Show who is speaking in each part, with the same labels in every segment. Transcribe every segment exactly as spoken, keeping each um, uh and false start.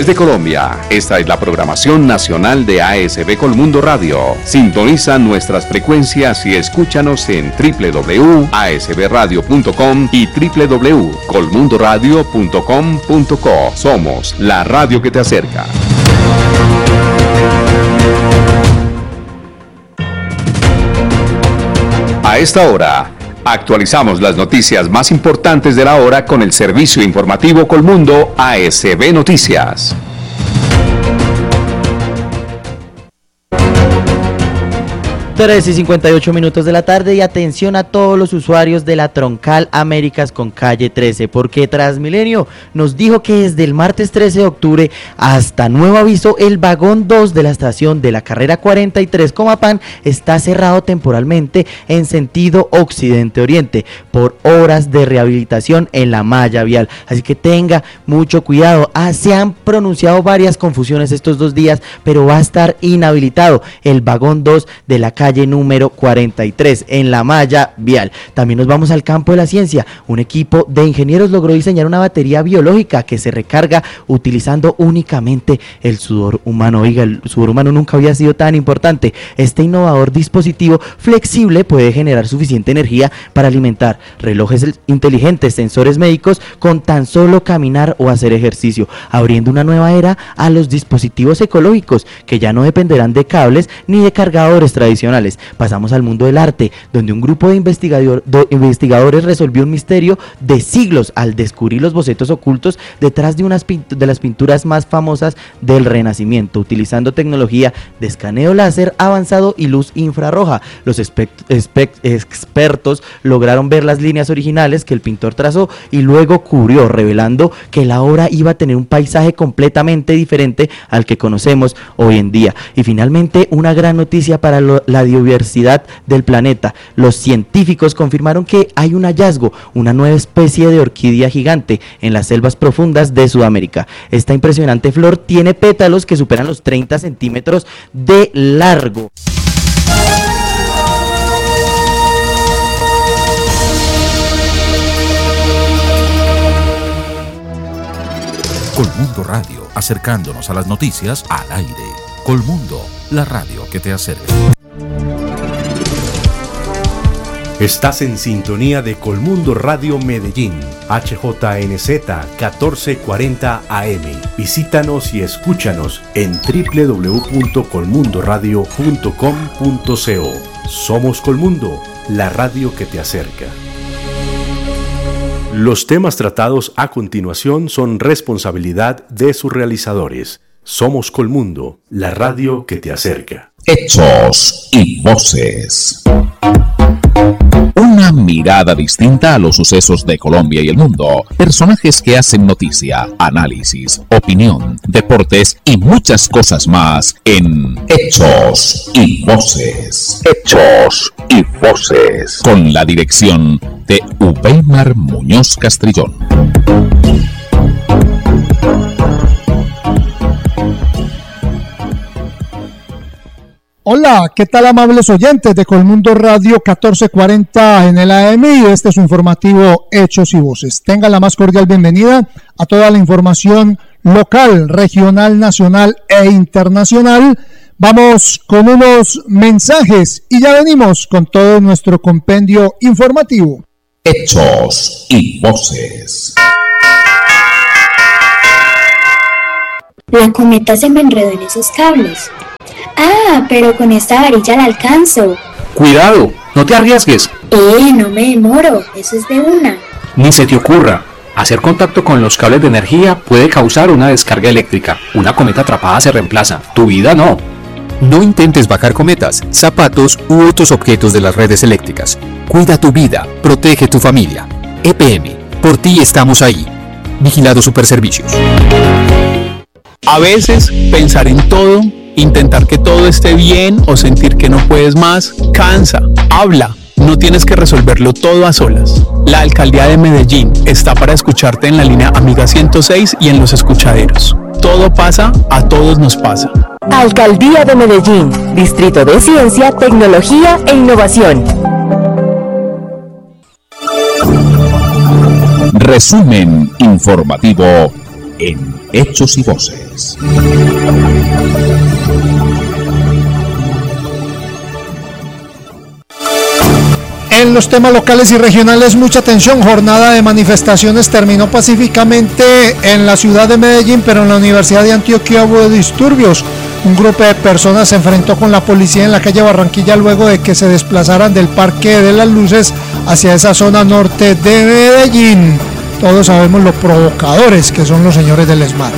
Speaker 1: Desde Colombia, esta es la programación nacional de A S B Colmundo Radio. Sintoniza nuestras frecuencias y escúchanos en doble u doble u doble u punto a s b radio punto com y doble u doble u doble u punto colmundo radio punto com punto co. Somos la radio que te acerca. A esta hora, actualizamos las noticias más importantes de la hora con el servicio informativo Colmundo A S B Noticias.
Speaker 2: tres y cincuenta y ocho minutos de la tarde y atención a todos los usuarios de la Troncal Américas con calle trece, porque Transmilenio nos dijo que desde el martes trece de octubre hasta nuevo aviso el vagón dos de la estación de la carrera cuarenta y tres Comapán está cerrado temporalmente en sentido occidente-oriente por horas de rehabilitación en la malla vial, así que tenga mucho cuidado. Ah, se han pronunciado varias confusiones estos dos días, pero va a estar inhabilitado el vagón dos de la calle número cuarenta y tres en la malla vial. También nos vamos al campo de la ciencia. Un equipo de ingenieros logró diseñar una batería biológica que se recarga utilizando únicamente el sudor humano. Oiga, el sudor humano nunca había sido tan importante. Este innovador dispositivo flexible puede generar suficiente energía para alimentar relojes inteligentes, sensores médicos con tan solo caminar o hacer ejercicio, abriendo una nueva era a los dispositivos ecológicos que ya no dependerán de cables ni de cargadores tradicionales. Pasamos al mundo del arte, donde un grupo de, investigador, de investigadores resolvió un misterio de siglos al descubrir los bocetos ocultos detrás de unas pint- de las pinturas más famosas del Renacimiento, utilizando tecnología de escaneo láser avanzado y luz infrarroja. Los espe- espe- expertos lograron ver las líneas originales que el pintor trazó y luego cubrió, revelando que la obra iba a tener un paisaje completamente diferente al que conocemos hoy en día. Y finalmente, una gran noticia para lo, la biodiversidad del planeta. Los científicos confirmaron que hay un hallazgo, una nueva especie de orquídea gigante en las selvas profundas de Sudamérica. Esta impresionante flor tiene pétalos que superan los treinta centímetros de largo.
Speaker 3: Colmundo Radio, acercándonos a las noticias al aire. Colmundo, la radio que te acerca.
Speaker 4: Estás en sintonía de Colmundo Radio Medellín, H J N Z catorce cuarenta A M. Visítanos y escúchanos en doble u doble u doble u punto colmundo radio punto com punto co. Somos Colmundo, la radio que te acerca. Los temas tratados a continuación son responsabilidad de sus realizadores. Somos Colmundo, la radio que te acerca.
Speaker 5: Hechos y voces. Una mirada distinta a los sucesos de Colombia y el mundo. Personajes que hacen noticia, análisis, opinión, deportes y muchas cosas más en Hechos y Voces. Hechos y Voces. Con la dirección de Ubeimar Muñoz Castrillón.
Speaker 6: Hola, ¿qué tal, amables oyentes de Colmundo Radio catorce cuarenta en el A M? Y este es su informativo Hechos y Voces. Tengan la más cordial bienvenida a toda la información local, regional, nacional e internacional. Vamos con unos mensajes y ya venimos con todo nuestro compendio informativo.
Speaker 5: Hechos y Voces.
Speaker 7: La cometa se me enredó en esos cables. Ah, pero con esta varilla la alcanzo.
Speaker 8: Cuidado, no te arriesgues.
Speaker 7: Eh, no me demoro, eso es de una.
Speaker 8: Ni se te ocurra. Hacer contacto con los cables de energía puede causar una descarga eléctrica. Una cometa atrapada se reemplaza, tu vida no.
Speaker 9: No intentes bajar cometas, zapatos u otros objetos de las redes eléctricas. Cuida tu vida, protege tu familia. E P M, por ti estamos ahí. Vigilado Superservicios.
Speaker 10: A veces, pensar en todo, intentar que todo esté bien o sentir que no puedes más, cansa. Habla, no tienes que resolverlo todo a solas. La Alcaldía de Medellín está para escucharte en la línea Amiga ciento seis y en los escuchaderos. Todo pasa, a todos nos pasa.
Speaker 11: Alcaldía de Medellín, Distrito de Ciencia, Tecnología e Innovación.
Speaker 5: Resumen informativo en Hechos y Voces.
Speaker 6: En los temas locales y regionales, mucha atención. Jornada de manifestaciones terminó pacíficamente en la ciudad de Medellín, pero en la Universidad de Antioquia hubo disturbios. Un grupo de personas se enfrentó con la policía en la calle Barranquilla luego de que se desplazaran del Parque de las Luces hacia esa zona norte de Medellín. Todos sabemos lo provocadores que son los señores del SMAT.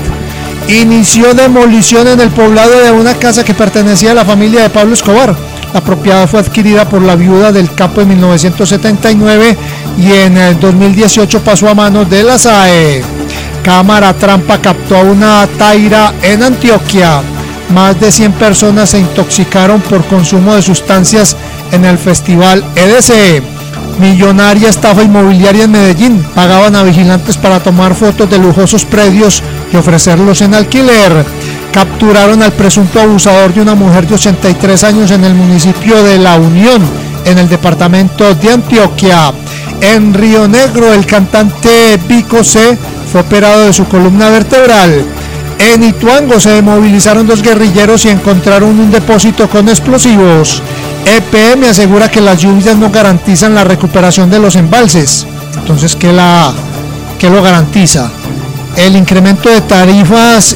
Speaker 6: Inició demolición en el poblado de una casa que pertenecía a la familia de Pablo Escobar. La propiedad fue adquirida por la viuda del capo en mil novecientos setenta y nueve y en el dos mil dieciocho pasó a manos de la S A E. Cámara trampa captó a una taira en Antioquia. Más de cien personas se intoxicaron por consumo de sustancias en el festival E D C. Millonaria estafa inmobiliaria en Medellín. Pagaban a vigilantes para tomar fotos de lujosos predios y ofrecerlos en alquiler. Capturaron al presunto abusador de una mujer de ochenta y tres años en el municipio de La Unión, en el departamento de Antioquia. En Río Negro, el cantante Vico C fue operado de su columna vertebral. En Ituango se movilizaron dos guerrilleros y encontraron un depósito con explosivos. E P M asegura que las lluvias no garantizan la recuperación de los embalses. Entonces, ¿qué, la, qué lo garantiza? El incremento de tarifas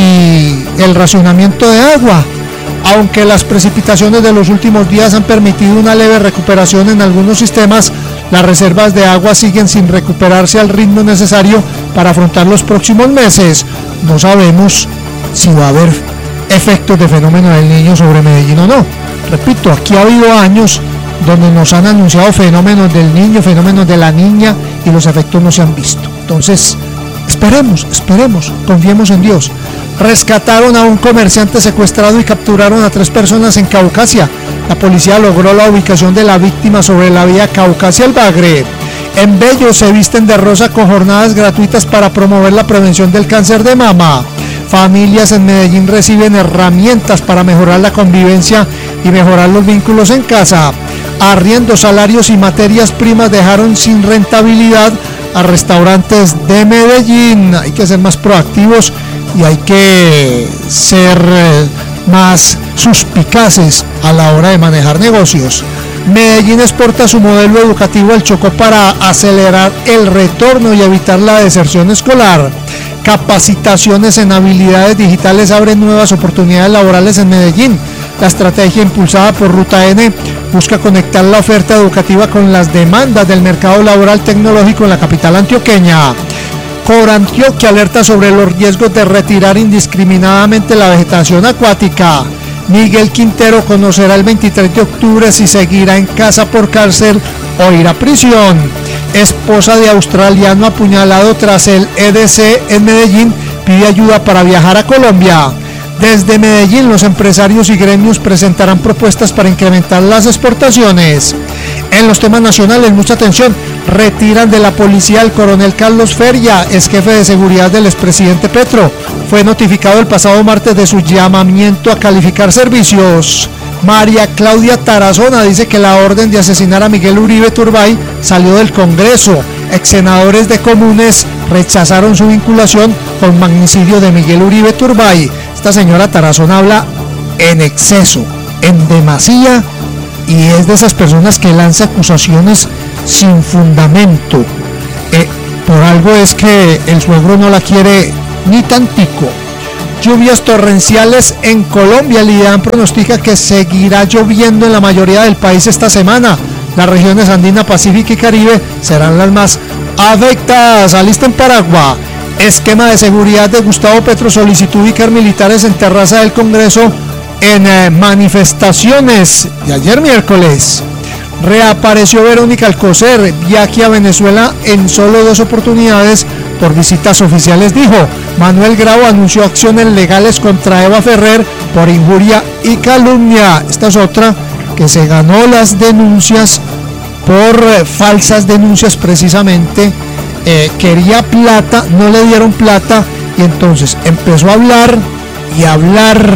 Speaker 6: y el racionamiento de agua. Aunque las precipitaciones de los últimos días han permitido una leve recuperación en algunos sistemas, las reservas de agua siguen sin recuperarse al ritmo necesario para afrontar los próximos meses. No sabemos si va a haber efectos de fenómeno del Niño sobre Medellín o no. Repito, aquí ha habido años donde nos han anunciado fenómenos del Niño, fenómenos de la Niña, y los efectos no se han visto. Entonces, esperemos, esperemos, confiemos en Dios. Rescataron a un comerciante secuestrado y capturaron a tres personas en Caucasia. La policía logró la ubicación de la víctima sobre la vía Caucasia al Bagre. En Bello se visten de rosa con jornadas gratuitas para promover la prevención del cáncer de mama. Familias en Medellín reciben herramientas para mejorar la convivencia y mejorar los vínculos en casa. Arriendos, salarios y materias primas dejaron sin rentabilidad a restaurantes de Medellín. Hay que ser más proactivos y hay que ser eh, más suspicaces a la hora de manejar negocios. Medellín exporta su modelo educativo al Chocó para acelerar el retorno y evitar la deserción escolar. Capacitaciones en habilidades digitales abren nuevas oportunidades laborales en Medellín. La estrategia impulsada por Ruta N busca conectar la oferta educativa con las demandas del mercado laboral tecnológico en la capital antioqueña. Corantioquia alerta sobre los riesgos de retirar indiscriminadamente la vegetación acuática. Miguel Quintero conocerá el veintitrés de octubre si seguirá en casa por cárcel o irá a prisión. Esposa de australiano apuñalado tras el E D C en Medellín pide ayuda para viajar a Colombia. Desde Medellín, los empresarios y gremios presentarán propuestas para incrementar las exportaciones. En los temas nacionales, mucha atención, retiran de la policía al coronel Carlos Feria, ex jefe de seguridad del expresidente Petro. Fue notificado el pasado martes de su llamamiento a calificar servicios. María Claudia Tarazona dice que la orden de asesinar a Miguel Uribe Turbay salió del Congreso. Ex senadores de Comunes rechazaron su vinculación con magnicidio de Miguel Uribe Turbay. Esta señora Tarazona habla en exceso, en demasía, y es de esas personas que lanza acusaciones sin fundamento. Eh, por algo es que el suegro no la quiere ni tantico. Lluvias torrenciales en Colombia. El IDEAM pronostica que seguirá lloviendo en la mayoría del país esta semana. Las regiones andina, Pacífica y Caribe serán las más afectadas. Alisten Paraguay. Esquema de seguridad de Gustavo Petro solicitó ubicar militares en terraza del Congreso en eh, manifestaciones de ayer miércoles. Reapareció Verónica Alcocer, viaje a Venezuela en solo dos oportunidades por visitas oficiales, dijo. Manuel Grau anunció acciones legales contra Eva Ferrer por injuria y calumnia. Esta es otra que se ganó las denuncias por eh, falsas denuncias precisamente. Eh, quería plata, no le dieron plata y entonces empezó a hablar y a hablar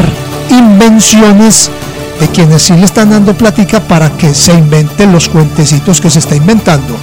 Speaker 6: invenciones de quienes sí le están dando plática para que se inventen los cuentecitos que se está inventando.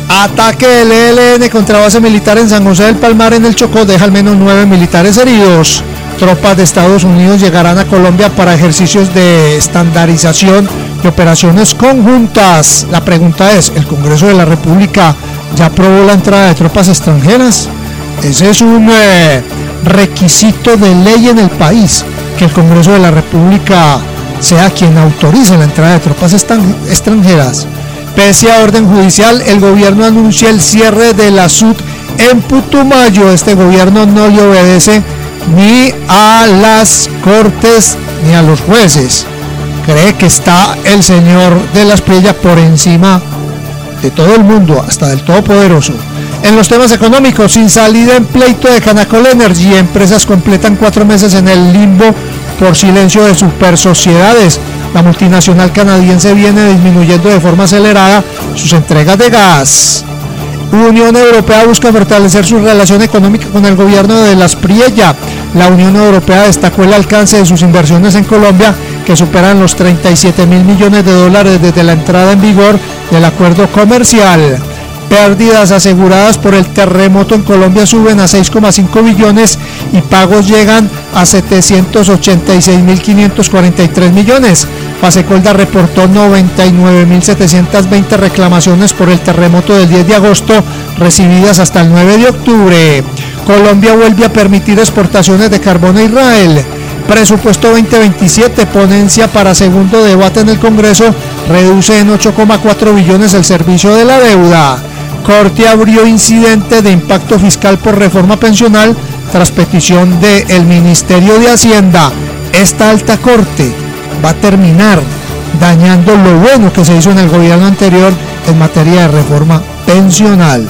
Speaker 6: Ataque del E L N contra base militar en San José del Palmar en el Chocó deja al menos nueve militares heridos. Tropas de Estados Unidos llegarán a Colombia para ejercicios de estandarización y operaciones conjuntas. La pregunta es, ¿el Congreso de la República ya aprobó la entrada de tropas extranjeras? Ese es un eh, requisito de ley en el país, que el Congreso de la República sea quien autorice la entrada de tropas extranjeras. Pese a orden judicial, el gobierno anuncia el cierre de la S U T en Putumayo. Este gobierno no le obedece ni a las cortes ni a los jueces. Cree que está el señor de las Pillas por encima de todo el mundo, hasta del Todopoderoso. En los temas económicos, sin salida en pleito de Canacol Energy, empresas completan cuatro meses en el limbo por silencio de super sociedades. La multinacional canadiense viene disminuyendo de forma acelerada sus entregas de gas. Unión Europea busca fortalecer su relación económica con el gobierno de las Priella. La Unión Europea destacó el alcance de sus inversiones en Colombia, que superan los treinta y siete mil millones de dólares desde la entrada en vigor del acuerdo comercial. Pérdidas aseguradas por el terremoto en Colombia suben a seis coma cinco billones y pagos llegan a setecientos ochenta y seis mil quinientos cuarenta y tres millones. Fasecolda reportó noventa y nueve mil setecientos veinte reclamaciones por el terremoto del diez de agosto, recibidas hasta el nueve de octubre. Colombia vuelve a permitir exportaciones de carbón a Israel. Presupuesto veinte veintisiete, ponencia para segundo debate en el Congreso, reduce en ocho coma cuatro billones el servicio de la deuda. Corte abrió incidente de impacto fiscal por reforma pensional tras petición del Ministerio de Hacienda. Esta alta corte va a terminar dañando lo bueno que se hizo en el gobierno anterior en materia de reforma pensional.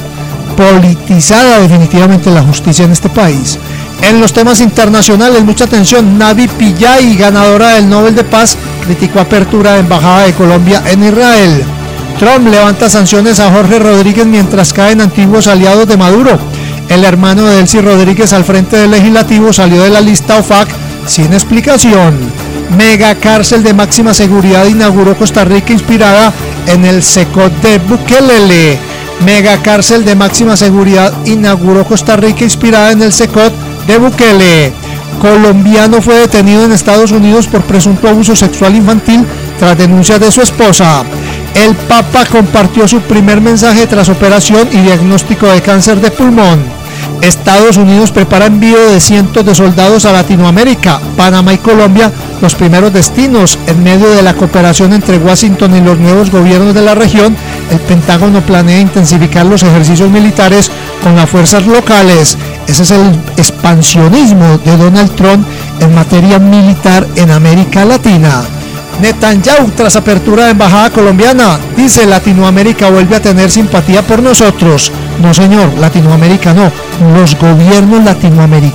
Speaker 6: Politizada definitivamente la justicia en este país. En los temas internacionales, mucha atención. Navi Pillay, ganadora del Nobel de Paz, criticó apertura de embajada de Colombia en Israel. Trump levanta sanciones a Jorge Rodríguez mientras caen antiguos aliados de Maduro. El hermano de Delcy Rodríguez al frente del legislativo salió de la lista O F A C sin explicación. Mega cárcel de máxima seguridad inauguró Costa Rica inspirada en el SECOT de Bukele. Mega cárcel de máxima seguridad inauguró Costa Rica inspirada en el SECOT de Bukele. Colombiano fue detenido en Estados Unidos por presunto abuso sexual infantil tras denuncias de su esposa. El Papa compartió su primer mensaje tras operación y diagnóstico de cáncer de pulmón. Estados Unidos prepara envío de cientos de soldados a Latinoamérica. Panamá y Colombia, los primeros destinos. En medio de la cooperación entre Washington y los nuevos gobiernos de la región, el Pentágono planea intensificar los ejercicios militares con las fuerzas locales. Ese es el expansionismo de Donald Trump en materia militar en América Latina. Netanyahu, tras apertura de embajada colombiana, dice: Latinoamérica vuelve a tener simpatía por nosotros. No, señor, Latinoamérica no, los gobiernos latinoamericanos.